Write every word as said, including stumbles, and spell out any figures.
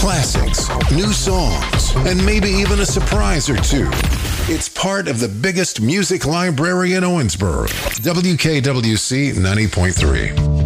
classics, new songs, and maybe even a surprise or two. It's part of the biggest music library in Owensboro. W K W C ninety point three.